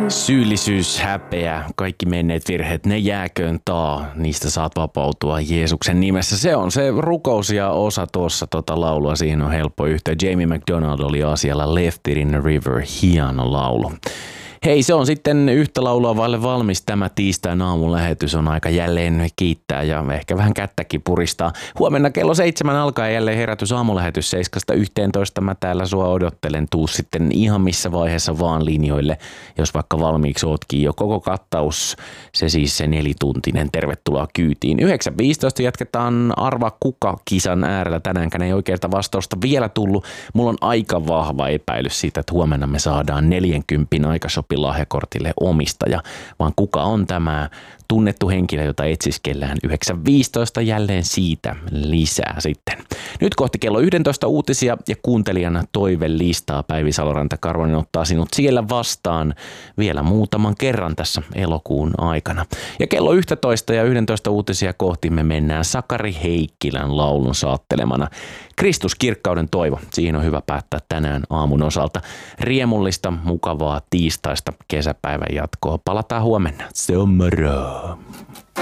Syyllisyys, häpeä, kaikki menneet virheet, ne jääköön niistä saat vapautua Jeesuksen nimessä. Se on se rukous ja osa tuossa laulua, siihen on helppo yhtä. Jamie McDonald oli asialla Left It in the River, hieno laulu. Hei, se on sitten yhtä laulua vaille valmis. Tämä tiistain aamun lähetys on aika jälleen kiittää ja ehkä vähän kättäkin puristaa. Huomenna kello 7 alkaa jälleen herätys aamulähetys 7-11. Mä täällä sua odottelen. Tuu sitten ihan missä vaiheessa vaan linjoille, jos vaikka valmiiksi ootkin jo koko kattaus. Se siis se 4-tuntinen. Tervetuloa kyytiin. 9.15 jatketaan Arva kuka-kisan äärellä. Tänäänkään ei oikeasta vastausta vielä tullut. Mulla on aika vahva epäilys siitä, että huomenna me saadaan 40 aikashop lahjakortille omistaja, vaan kuka on tämä tunnettu henkilö, jota etsiskellään 9.15 jälleen siitä lisää sitten. Nyt kohti kello 11 uutisia ja kuuntelijana toivelistaa. Päivi Saloranta Karvonen ottaa sinut siellä vastaan vielä muutaman kerran tässä elokuun aikana. Ja kello 11 ja 11 uutisia kohti me mennään Sakari Heikkilän laulun saattelemana. Kristus kirkkauden toivo. Siihen on hyvä päättää tänään aamun osalta. Riemullista, mukavaa tiistaista kesäpäivän jatkoa. Palataan huomenna. Se on moro.